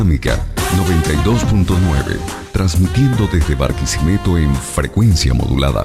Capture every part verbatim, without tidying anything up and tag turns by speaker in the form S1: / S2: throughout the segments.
S1: noventa y dos punto nueve, transmitiendo desde Barquisimeto en frecuencia modulada.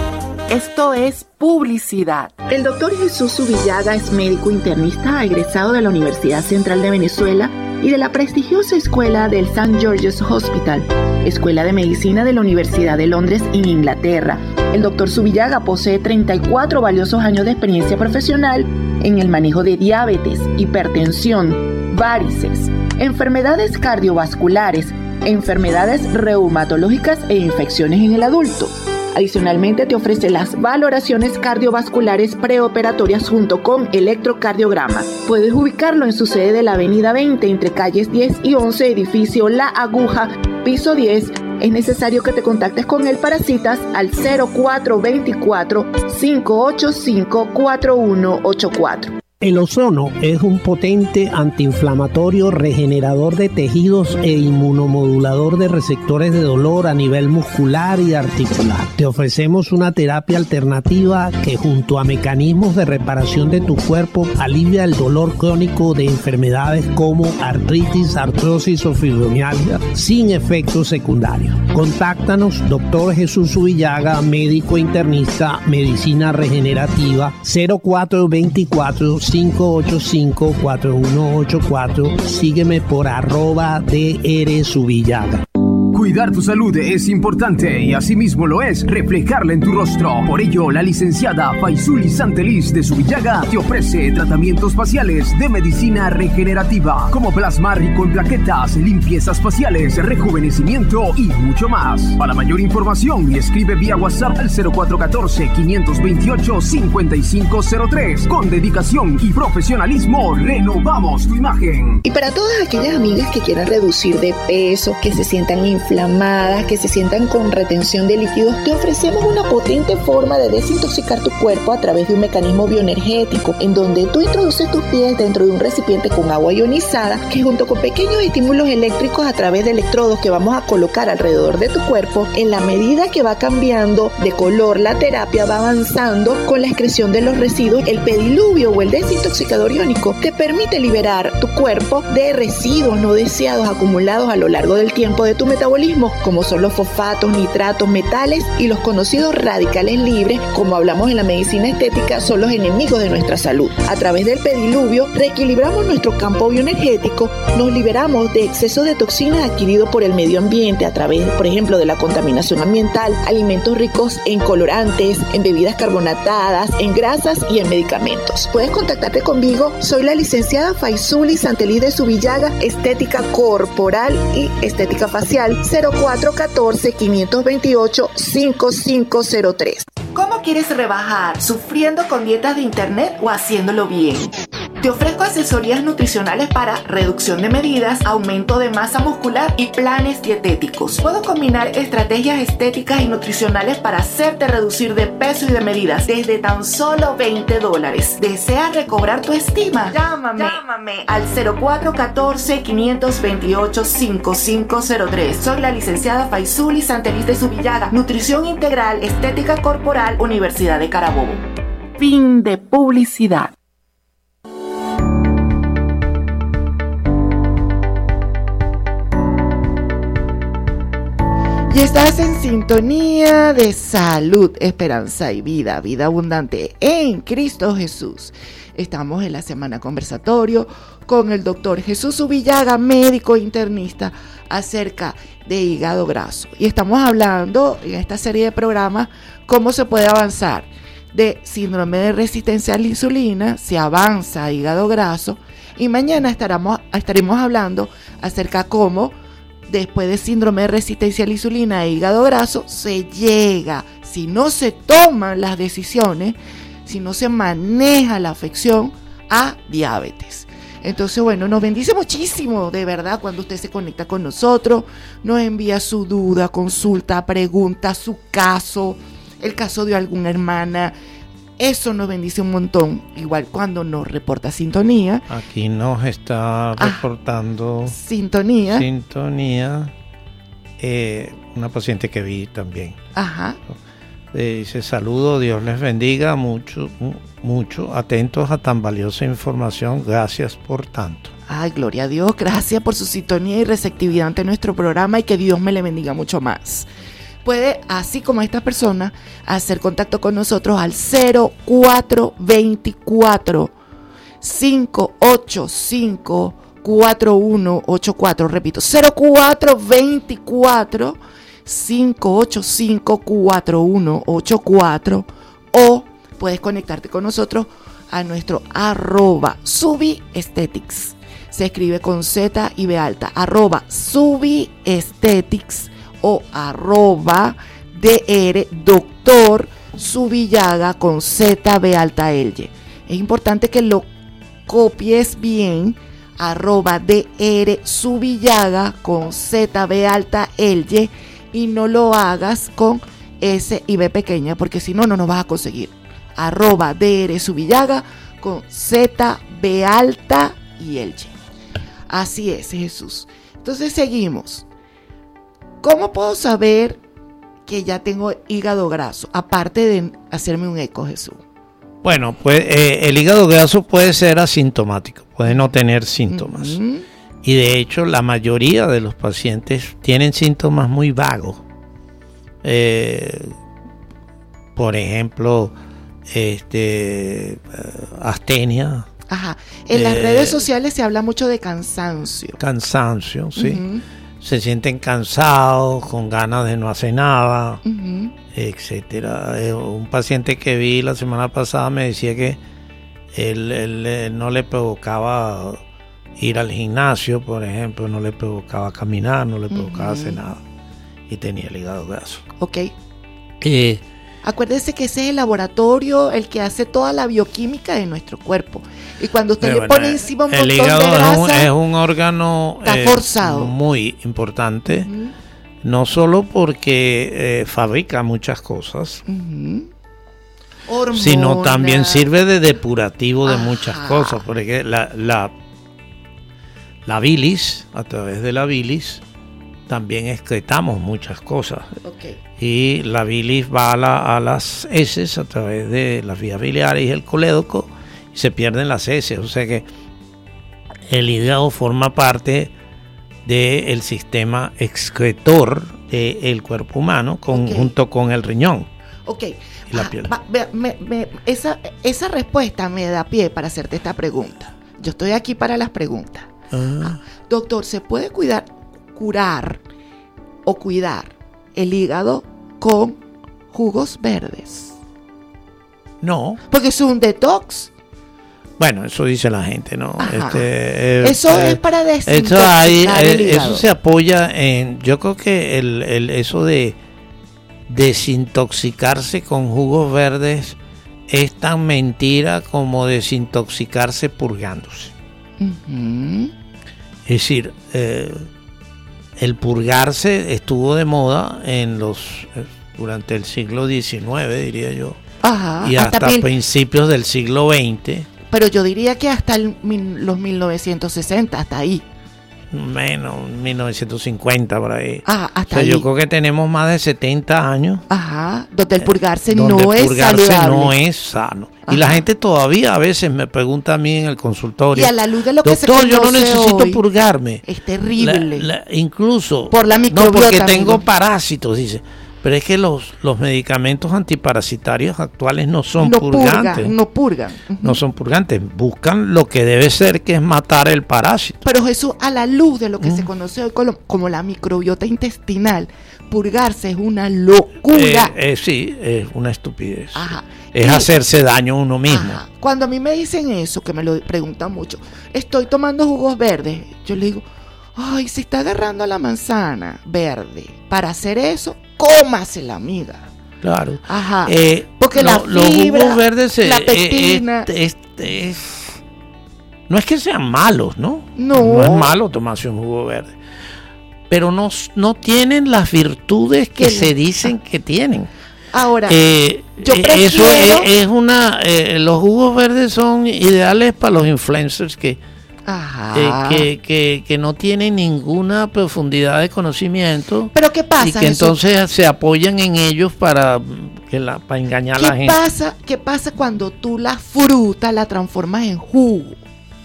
S2: Esto es publicidad.
S3: El doctor Jesús Subillaga es médico internista egresado de la Universidad Central de Venezuela y de la prestigiosa escuela del Saint George's Hospital, Escuela de Medicina de la Universidad de Londres en Inglaterra. El doctor Subillaga posee treinta y cuatro valiosos años de experiencia profesional en el manejo de diabetes, hipertensión, varices, enfermedades cardiovasculares, enfermedades reumatológicas e infecciones en el adulto. Adicionalmente te ofrece las valoraciones cardiovasculares preoperatorias junto con electrocardiograma. Puedes ubicarlo en su sede de la avenida veinte entre calles diez y once, edificio La Aguja, piso diez. Es necesario que te contactes con él para citas al cero cuatro dos cuatro, cinco ocho cinco, cuatro uno ocho cuatro.
S4: El ozono es un potente antiinflamatorio, regenerador de tejidos e inmunomodulador de receptores de dolor a nivel muscular y articular. Te ofrecemos una terapia alternativa que, junto a mecanismos de reparación de tu cuerpo, alivia el dolor crónico de enfermedades como artritis, artrosis o fibromialgia sin efectos secundarios. Contáctanos, doctor Jesús Subillaga, médico internista, medicina regenerativa, cero cuatro dos cuatro, cinco ocho cinco, cuatro uno ocho cuatro. Sígueme por arroba DR Subillaga.
S5: Cuidar tu salud es importante y asimismo lo es reflejarla en tu rostro. Por ello, la licenciada Faisuli Santeliz de Subillaga te ofrece tratamientos faciales de medicina regenerativa como plasma rico en plaquetas, limpiezas faciales, rejuvenecimiento y mucho más. Para mayor información, escribe vía WhatsApp al cero cuatro uno cuatro, cinco dos ocho, cinco cinco cero tres. Con dedicación y profesionalismo, renovamos tu imagen.
S3: Y para todas aquellas amigas que quieran reducir de peso, que se sientan inflamadas, inflamadas, que se sientan con retención de líquidos, te ofrecemos una potente forma de desintoxicar tu cuerpo a través de un mecanismo bioenergético, en donde tú introduces tus pies dentro de un recipiente con agua ionizada, que junto con pequeños estímulos eléctricos a través de electrodos que vamos a colocar alrededor de tu cuerpo, en la medida que va cambiando de color la terapia, va avanzando con la excreción de los residuos. El pediluvio o el desintoxicador iónico te permite liberar tu cuerpo de residuos no deseados acumulados a lo largo del tiempo de tu metabolismo, como son los fosfatos, nitratos, metales y los conocidos radicales libres, como hablamos en la medicina estética, son los enemigos de nuestra salud. A través del pediluvio reequilibramos nuestro campo bioenergético, nos liberamos de exceso de toxinas adquiridos por el medio ambiente a través, por ejemplo, de la contaminación ambiental, alimentos ricos en colorantes, en bebidas carbonatadas, en grasas y en medicamentos. Puedes contactarte conmigo, soy la licenciada Faisuli Santeliz de Subillaga, estética corporal y estética facial, cero cuatro uno cuatro, cinco dos ocho, cinco cinco cero tres.
S2: ¿Cómo quieres rebajar? ¿Sufriendo con dietas de internet o haciéndolo bien? Te ofrezco asesorías nutricionales para reducción de medidas, aumento de masa muscular y planes dietéticos. Puedo combinar estrategias estéticas y nutricionales para hacerte reducir de peso y de medidas desde tan solo veinte dólares. ¿Deseas recobrar tu estima? Llámame, Llámame al cero cuatro uno cuatro, cinco dos ocho, cinco cinco cero tres. Soy la licenciada Faisuli Santeliz de Subillaga, Nutrición Integral, Estética Corporal, Universidad de Carabobo.
S3: Fin de publicidad.
S2: Y estás en sintonía de salud, esperanza y vida, vida abundante en Cristo Jesús. Estamos en la semana conversatorio con el doctor Jesús Subillaga, médico internista, acerca de hígado graso. Y estamos hablando en esta serie de programas cómo se puede avanzar de síndrome de resistencia a la insulina, si avanza a hígado graso. Y mañana estaremos, estaremos hablando acerca de cómo después de síndrome de resistencia a la insulina e hígado graso se llega, si no se toman las decisiones, si no se maneja la afección, a diabetes. Entonces, bueno, nos bendice muchísimo, de verdad, cuando usted se conecta con nosotros, nos envía su duda, consulta, pregunta, su caso, el caso de alguna hermana. Eso nos bendice un montón. Igual cuando nos reporta sintonía.
S4: Aquí nos está reportando
S2: ah, sintonía.
S4: Sintonía. Eh, una paciente que vi también.
S2: Ajá.
S4: Eh, dice: saludo, Dios les bendiga mucho, mucho. Atentos a tan valiosa información. Gracias por tanto.
S2: Ay, gloria a Dios, gracias por su sintonía y receptividad ante nuestro programa y que Dios me le bendiga mucho más. Puede, así como esta persona, hacer contacto con nosotros al cero cuatro dos cuatro, cinco ocho cinco, cuatro uno ocho cuatro, repito, cero cuatro dos cuatro, cinco ocho cinco, cuatro uno ocho cuatro, o puedes conectarte con nosotros a nuestro arroba Subi Aesthetics. Se escribe con Z y B alta, arroba Subi Aesthetics o arroba dr doctor Subillaga con Z B alta L Y. Es importante que lo copies bien, arroba dr Subillaga con Z B alta L Y, y no lo hagas con S y B pequeña, porque si no, no nos vas a conseguir. Arroba dr Subillaga con Z B alta y L Y. Así es, Jesús. Entonces seguimos. ¿Cómo puedo saber que ya tengo hígado graso? Aparte de hacerme un eco, Jesús.
S4: Bueno, pues eh, el hígado graso puede ser asintomático, puede no tener síntomas. Uh-huh. Y de hecho la mayoría de los pacientes tienen síntomas muy vagos. Eh, por ejemplo, este, astenia.
S2: Ajá. En las eh, redes sociales se habla mucho de cansancio.
S4: Cansancio, sí. Uh-huh. Se sienten cansados, con ganas de no hacer nada, uh-huh. etcétera. Eh, un paciente que vi la semana pasada me decía que él, él, él no le provocaba ir al gimnasio, por ejemplo, no le provocaba caminar, no le provocaba uh-huh. hacer nada, y tenía el hígado graso.
S2: Ok.
S4: Eh,
S2: Acuérdese que ese es el laboratorio el que hace toda la bioquímica de nuestro cuerpo. Y cuando usted le
S4: bueno,
S2: pone encima un montón de
S4: grasa... El hígado es un, es un órgano
S2: está eh, forzado.
S4: muy importante,
S2: uh-huh.
S4: no solo porque eh, fabrica muchas cosas,
S2: uh-huh. Hormonas,
S4: sino también sirve de depurativo de
S2: ajá.
S4: muchas cosas. Porque la, la, la bilis, a través de la bilis, también excretamos muchas cosas.
S2: Okay.
S4: Y la bilis va a, la, a las heces a través de las vías biliares y el colédoco, y se pierden las heces. O sea que el hígado forma parte del sistema excretor del cuerpo humano, con, okay. junto con el riñón.
S2: Ok.
S4: Y la piel.
S2: Ah, me, me, me, esa, esa respuesta me da pie para hacerte esta pregunta. Yo estoy aquí para las preguntas.
S4: Ah.
S2: Ah, doctor, ¿se puede cuidar, curar o cuidar el hígado con jugos verdes?
S4: No.
S2: Porque es un detox.
S4: Bueno, eso dice la gente, ¿no? Este, eh,
S2: eso eh, es para desintoxicar
S4: eso, hay,
S2: el
S4: eh,
S2: hígado.
S4: Eso se apoya en, yo creo que el, el eso de desintoxicarse con jugos verdes es tan mentira como desintoxicarse purgándose.
S2: Uh-huh.
S4: Es decir, eh, el purgarse estuvo de moda en los durante el siglo diecinueve, diría yo.
S2: Ajá,
S4: y hasta, hasta mil... principios del siglo veinte.
S2: Pero yo diría que hasta el, los mil novecientos sesenta, hasta ahí.
S4: Menos, mil novecientos cincuenta por ahí.
S2: Ah, hasta
S4: o sea,
S2: ahí.
S4: Yo creo que tenemos más de setenta años.
S2: Ajá, donde el purgarse
S4: donde
S2: no
S4: el
S2: es
S4: purgarse
S2: saludable.
S4: no es sano.
S2: Ajá.
S4: Y la gente todavía a veces me pregunta a mí en el consultorio.
S2: Y a la luz de lo que
S4: doctor,
S2: se
S4: yo no necesito
S2: hoy,
S4: purgarme.
S2: Es terrible.
S4: La, la, incluso.
S2: Por la microbiota.
S4: No, porque tengo
S2: amigo.
S4: parásitos, dice. Pero es que los, los medicamentos antiparasitarios actuales no son
S2: no
S4: purgantes.
S2: Purgan, no purgan. Uh-huh.
S4: No son purgantes. Buscan lo que debe ser, que es matar el parásito.
S2: Pero Jesús, a la luz de lo que
S4: uh-huh.
S2: se conoce hoy como, como la microbiota intestinal, purgarse es una locura.
S4: Eh, eh, sí, es una estupidez.
S2: Ajá.
S4: Es
S2: y,
S4: hacerse daño a uno mismo.
S2: Ajá. Cuando a mí me dicen eso, que me lo preguntan mucho, estoy tomando jugos verdes, yo le digo, ay, si está agarrando la manzana verde para hacer eso, cómasela, amiga.
S4: Claro.
S2: Ajá.
S4: Eh,
S2: Porque
S4: lo,
S2: la
S4: los
S2: fibra,
S4: jugos verdes
S2: la
S4: eh,
S2: pectina.
S4: Eh, es, es, es, no es que sean malos, ¿no?
S2: No.
S4: No es malo tomarse un jugo verde. Pero no, no tienen las virtudes que, que se dicen que tienen.
S2: Ahora,
S4: eh,
S2: yo prefiero...
S4: eso es, es una. Eh, los jugos verdes son ideales para los influencers que.
S2: Ajá.
S4: Eh, que, que, que no tienen ninguna profundidad de conocimiento.
S2: Pero ¿qué pasa?
S4: Y que
S2: Jesús?
S4: entonces se apoyan en ellos para, que la, para engañar a la gente.
S2: Pasa, ¿Qué pasa cuando tú la fruta la transformas en jugo?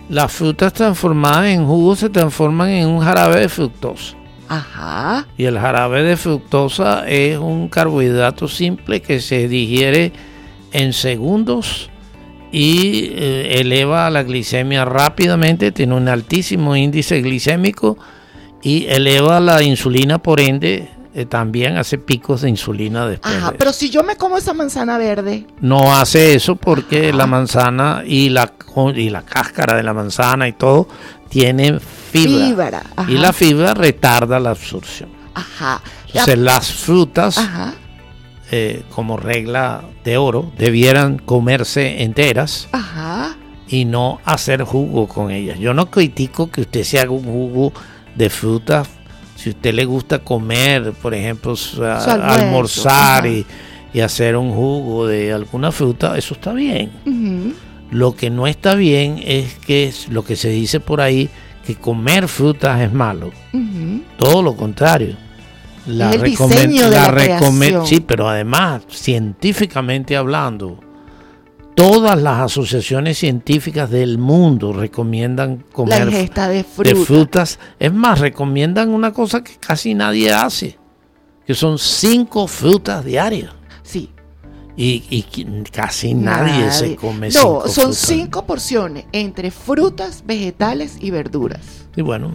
S6: las frutas transformadas en jugo se transforman en un jarabe de fructosa.
S2: Ajá.
S6: Y el jarabe de fructosa es un carbohidrato simple que se digiere en segundos y eh, eleva la glicemia rápidamente, tiene un altísimo índice glicémico y eleva la insulina, por ende eh, también hace picos de insulina después.
S2: Ajá,
S6: de
S2: pero
S6: eso.
S2: si yo me como esa manzana verde.
S6: No hace eso porque
S2: Ajá.
S6: la manzana y la, y la cáscara de la manzana y todo tienen fibra.
S2: Fibra, ajá.
S6: Y la fibra retarda la absorción.
S2: Ajá.
S6: Entonces las frutas,
S2: Ajá.
S6: eh, como regla de oro, debieran comerse enteras
S2: Ajá.
S6: y no hacer jugo con ellas. Yo no critico que usted se haga un jugo de frutas. Si a usted le gusta comer, por ejemplo, su, a,
S2: Su almuerzo,
S6: almorzar
S2: ajá.
S6: y, y hacer un jugo de alguna fruta, eso está bien.
S2: Uh-huh.
S6: Lo que no está bien es que es lo que se dice por ahí, que comer frutas es malo.
S2: Uh-huh.
S6: Todo lo contrario. La
S2: Es el
S6: recomen-
S2: diseño de la
S6: recome-
S2: creación.
S6: Sí, pero además, científicamente hablando, todas las asociaciones científicas del mundo recomiendan
S2: La
S6: comer
S2: ingesta de
S6: de
S2: fruta.
S6: frutas. Es más, recomiendan una cosa que casi nadie hace, que son cinco frutas diarias.
S2: Sí.
S6: Y, y qui- casi nadie, se come
S2: No,
S6: cinco
S2: son
S6: frutas.
S2: cinco porciones entre frutas, vegetales y verduras.
S6: Y bueno,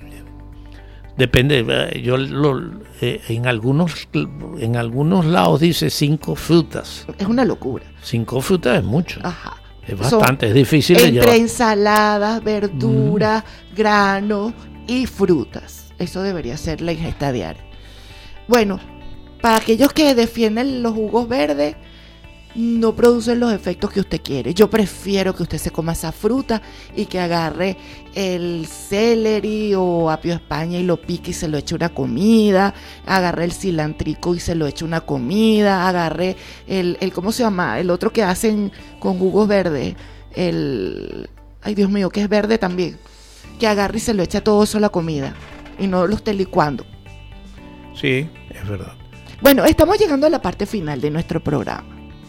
S6: depende. eh, Yo lo, eh, en algunos en algunos lados dice cinco frutas.
S2: Es una locura.
S6: Cinco frutas es mucho.
S2: Ajá.
S6: Es
S2: Son
S6: bastante, es difícil de
S2: Entre
S6: llevar.
S2: ensaladas, verduras, granos y frutas. Eso debería ser la ingesta diaria. Bueno, para aquellos que defienden los jugos verdes, no producen los efectos que usted quiere. Yo prefiero que usted se coma esa fruta y que agarre el celery o apio España y lo pique y se lo eche una comida, agarre el cilantrico y se lo eche una comida, agarre el, el ¿cómo se llama? El otro que hacen con jugos verdes, el, ay Dios mío, que es verde también, que agarre y se lo eche todo eso a la comida y no lo esté licuando.
S6: Sí, es verdad.
S2: Bueno, estamos llegando a la parte final de nuestro programa.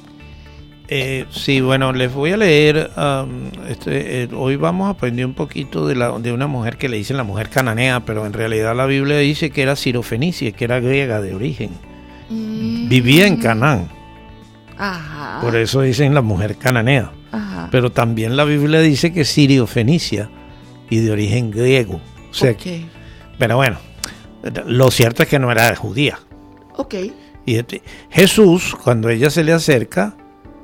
S6: Eh, sí, bueno, les voy a leer. Um, este, eh, hoy vamos a aprender un poquito de, la, de una mujer que le dicen la mujer cananea, pero en realidad la Biblia dice que era sirofenicia, que era griega de origen.
S2: Mm.
S6: Vivía en Canaán,
S2: Ajá.
S6: por eso dicen la mujer cananea.
S2: Ajá.
S6: Pero también la Biblia dice que es sirio-fenicia y de origen griego. O sea,
S2: Ok.
S6: que- pero bueno, lo cierto es que no era judía.
S2: Ok.
S6: Y este, Jesús, cuando ella se le acerca,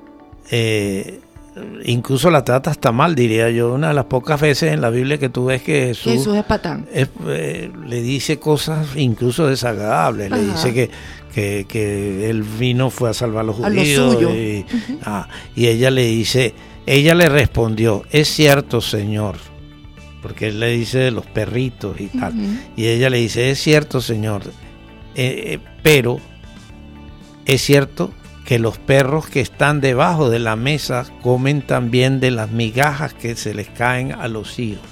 S6: eh, incluso la trata hasta mal, diría yo. Una de las pocas veces en la Biblia que tú ves que Jesús,
S2: Jesús es patán.
S6: es, eh, le dice cosas incluso desagradables. Le
S2: Ajá.
S6: dice que, que, que él vino fue a salvar a los
S2: A lo
S6: judíos.
S2: suyo.
S6: Y, ah, y ella le dice, ella le respondió, es cierto, Señor. Porque él le dice de los perritos y tal.
S2: Ujú.
S6: Y ella le dice, es cierto, Señor, eh, eh, pero es cierto que los perros que están debajo de la mesa comen también de las migajas que se les caen a los hijos.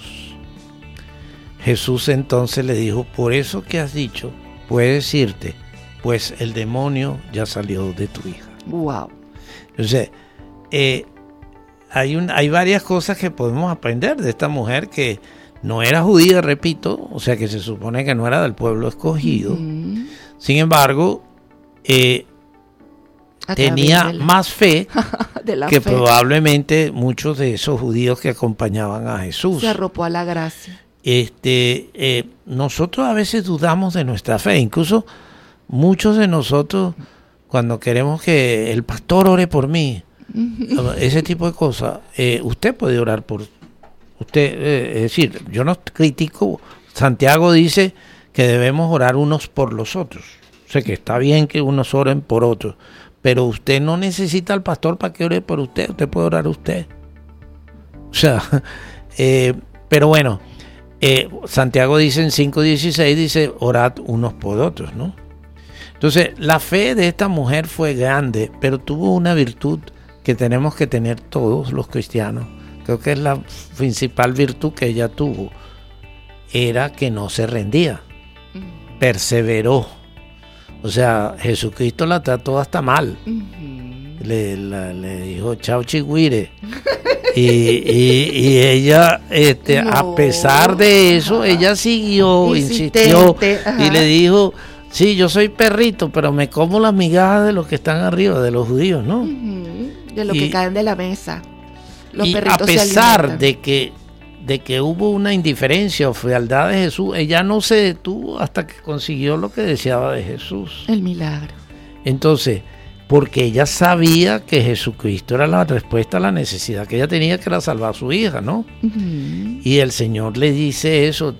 S6: Jesús entonces le dijo, por eso que has dicho, puedes irte, pues el demonio ya salió de tu hija.
S2: Wow.
S6: Entonces, eh, hay, un, hay varias cosas que podemos aprender de esta mujer que no era judía, repito, o sea que se supone que no era del pueblo escogido.
S2: Ujú.
S6: Sin embargo, eh,
S2: A través
S6: tenía
S2: de la-
S6: más fe
S2: de la
S6: que
S2: fe.
S6: probablemente muchos de esos judíos que acompañaban a Jesús.
S2: Se arropó a la gracia.
S6: Este, eh, nosotros a veces dudamos de nuestra fe, incluso muchos de nosotros cuando queremos que el pastor ore por mí, ese tipo de cosas, eh, usted puede orar por usted, eh, es decir, yo no critico, Santiago dice que debemos orar unos por los otros, o sea que está bien que unos oren por otros, pero usted no necesita al pastor para que ore por usted, usted puede orar usted, o sea, eh, pero bueno, eh, Santiago dice en cinco dieciséis, dice orad unos por otros, ¿no? Entonces, la fe de esta mujer fue grande, pero tuvo una virtud que tenemos que tener todos los cristianos. Creo que es la principal virtud que ella tuvo. Era que no se rendía. Perseveró. O sea, Jesucristo la trató hasta mal.
S2: Ujú.
S6: le, la, le dijo chao chigüire. Y, y, y ella, este, no. a pesar de eso, ajá. ella siguió, Insistente, insistió ajá. y le dijo, sí, yo soy perrito, pero me como las migajas de los que están arriba, de los judíos, ¿no?
S2: Uh-huh. De los y, que caen de la mesa. Los
S6: y
S2: perritos
S6: a pesar de que, de que hubo una indiferencia o fealdad de Jesús, ella no se detuvo hasta que consiguió lo que deseaba de Jesús.
S2: El milagro.
S6: Entonces, porque ella sabía que Jesucristo era la respuesta a la necesidad que ella tenía, que era salvar a su hija, ¿no? Uh-huh. Y el Señor le dice eso,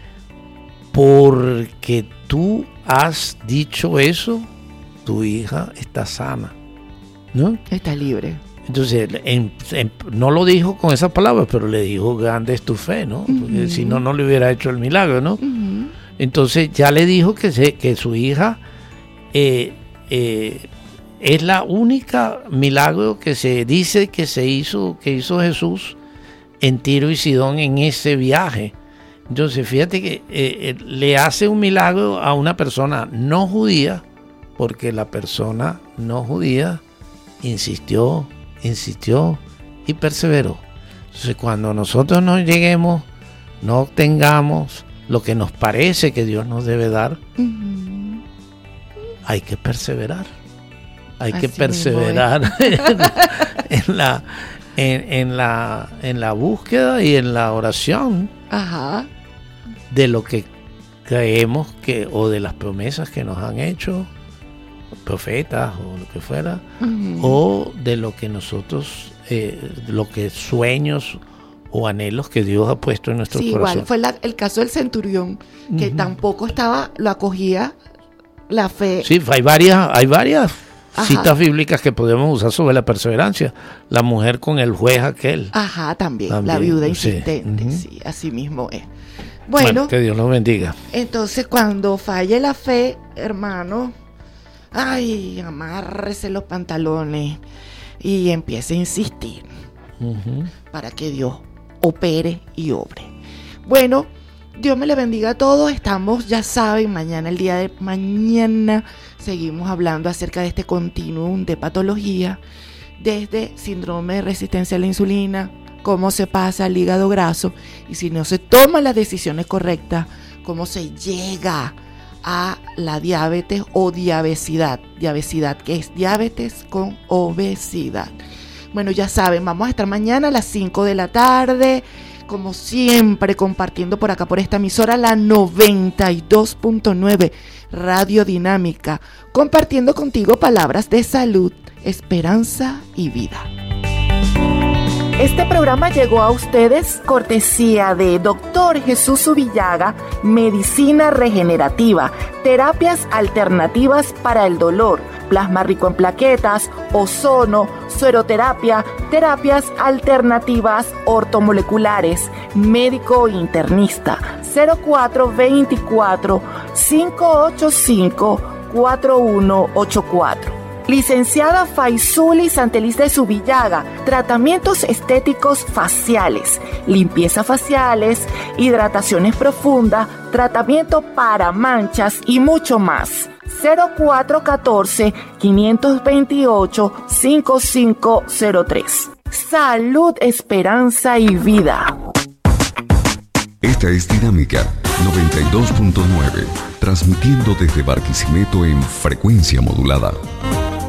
S6: porque tú has dicho eso, tu hija está sana, ¿no?
S2: Está libre.
S6: Entonces, en, en, no lo dijo con esas palabras, pero le dijo, grande es tu fe, ¿no? Porque uh-huh. si no, no le hubiera hecho el milagro, ¿no? Uh-huh. Entonces, ya le dijo que, se, que su hija... Eh, eh, es la única milagro que se dice que se hizo, que hizo Jesús en Tiro y Sidón en ese viaje. Entonces, fíjate que eh, eh, le hace un milagro a una persona no judía, porque la persona no judía insistió, insistió y perseveró. Entonces, cuando nosotros no lleguemos, no obtengamos lo que nos parece que Dios nos debe dar, uh-huh. hay que perseverar. Hay Así que perseverar en, en la en, en la en la búsqueda y en la oración
S2: Ajá.
S6: de lo que creemos que, o de las promesas que nos han hecho profetas o lo que fuera, uh-huh. o de lo que nosotros eh, lo que sueños o anhelos que Dios ha puesto en nuestros
S2: sí,
S6: corazones.
S2: Igual fue la, el caso del centurión, que uh-huh. tampoco estaba, lo acogía la fe.
S6: Sí, hay varias, hay varias Ajá. citas bíblicas que podemos usar sobre la perseverancia. La mujer con el juez aquel.
S2: Ajá, también, también la viuda insistente, sí, uh-huh. sí, así mismo es. Bueno, bueno,
S6: que Dios nos bendiga.
S2: Entonces, cuando falle la fe, hermano, ay, amárrese los pantalones y empiece a insistir uh-huh. para que Dios opere y obre. Bueno, Dios me le bendiga a todos. Estamos, ya saben, mañana, el día de mañana, seguimos hablando acerca de este continuum de patología, desde síndrome de resistencia a la insulina, cómo se pasa al hígado graso, y si no se toman las decisiones correctas, cómo se llega a la diabetes o diabesidad. Diabesidad, que es diabetes con obesidad. Bueno, ya saben, vamos a estar mañana a las cinco de la tarde, como siempre, compartiendo por acá, por esta emisora, la noventa y dos punto nueve, Radio Dinámica, compartiendo contigo palabras de salud, esperanza y vida. Este programa llegó a ustedes cortesía de Doctor Jesús Subillaga, Medicina Regenerativa, Terapias Alternativas para el Dolor, Plasma Rico en Plaquetas, Ozono, Sueroterapia, Terapias Alternativas Ortomoleculares, Médico Internista, cero cuatro veinticuatro, cinco ocho cinco, cuatro uno ocho cuatro. Licenciada Faisuli Santeliz de Subillaga, tratamientos estéticos faciales, limpieza faciales, hidrataciones profundas, tratamiento para manchas y mucho más. cero cuatro uno cuatro, cinco dos ocho, cinco cinco cero tres. Salud, esperanza y vida.
S1: Esta es Dinámica noventa y dos punto nueve, transmitiendo desde Barquisimeto en frecuencia modulada.